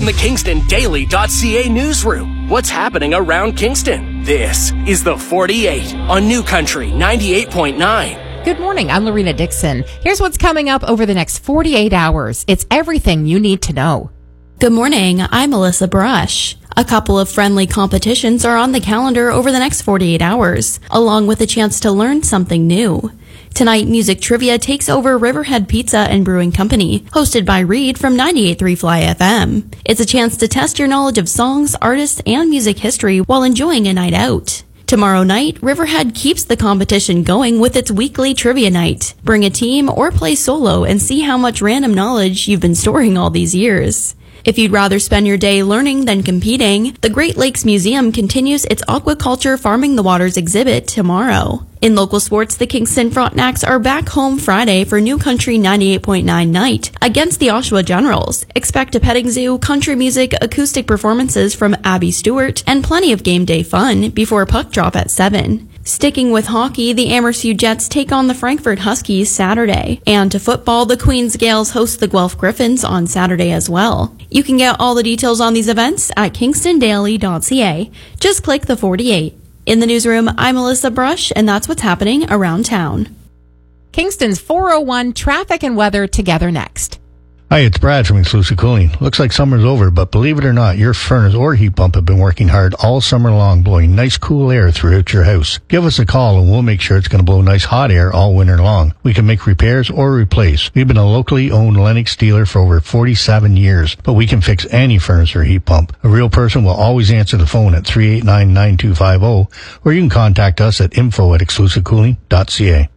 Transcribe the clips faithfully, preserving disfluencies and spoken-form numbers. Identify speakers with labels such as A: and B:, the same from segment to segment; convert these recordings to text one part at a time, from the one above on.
A: the Kingston Daily dot C A newsroom. What's happening around Kingston? This is the forty-eight on New Country ninety-eight point nine.
B: Good morning, I'm Lorena Dixon. Here's what's coming up over the next forty-eight hours. It's everything you need to know.
C: Good morning, I'm Melissa Brush. A couple of friendly competitions are on the calendar over the next forty-eight hours, along with a chance to learn something new. Tonight, Music Trivia takes over Riverhead Pizza and Brewing Company, hosted by Reed from ninety-eight point three Fly F M. It's a chance to test your knowledge of songs, artists, and music history while enjoying a night out. Tomorrow night, Riverhead keeps the competition going with its weekly trivia night. Bring a team or play solo and see how much random knowledge you've been storing all these years. If you'd rather spend your day learning than competing, the Great Lakes Museum continues its Aquaculture Farming the Waters exhibit tomorrow. In local sports, the Kingston Frontenacs are back home Friday for New Country ninety-eight point nine night against the Oshawa Generals. Expect a petting zoo, country music, acoustic performances from Abby Stewart, and plenty of game day fun before puck drop at seven. Sticking with hockey, the Amherst Jets take on the Frankfurt Huskies Saturday. And to football, the Queens Gales host the Guelph Griffins on Saturday as well. You can get all the details on these events at Kingston Daily dot C A. Just click the forty-eight. In the newsroom, I'm Melissa Brush, and that's what's happening around town.
B: Kingston's four oh one traffic and weather together next.
D: Hi, it's Brad from Exclusive Cooling. Looks like summer's over, but believe it or not, your furnace or heat pump have been working hard all summer long, blowing nice cool air throughout your house. Give us a call and we'll make sure it's going to blow nice hot air all winter long. We can make repairs or replace. We've been a locally owned Lennox dealer for over forty-seven years, but we can fix any furnace or heat pump. A real person will always answer the phone at three eight nine, nine two five zero, or you can contact us at info at exclusive cooling dot c a.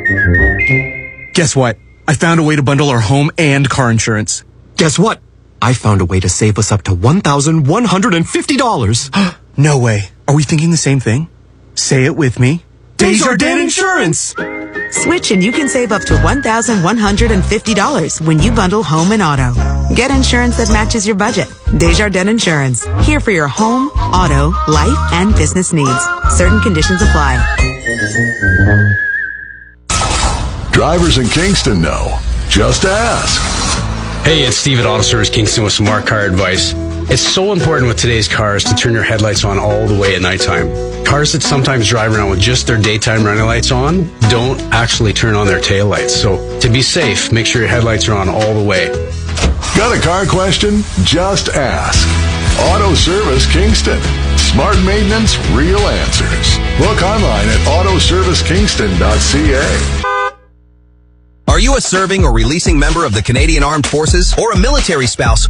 E: Guess what? I found a way to bundle our home and car insurance.
F: Guess what? I found a way to save us up to one thousand one hundred fifty dollars.
E: No way. Are we thinking the same thing? Say it with me. Desjardins Insurance!
G: Switch and you can save up to one thousand one hundred fifty dollars when you bundle home and auto. Get insurance that matches your budget. Desjardins Insurance. Here for your home, auto, life, and business needs. Certain conditions apply.
H: Drivers in Kingston know. Just ask.
I: Hey, it's Steve at Auto Service Kingston with some more car advice. It's so important with today's cars to turn your headlights on all the way at nighttime. Cars that sometimes drive around with just their daytime running lights on don't actually turn on their tail lights. So to be safe, make sure your headlights are on all the way.
H: Got a car question? Just ask. Auto Service Kingston. Smart maintenance, real answers. Look online at auto service kingston dot c a.
J: Are you a serving or releasing member of the Canadian Armed Forces or a military spouse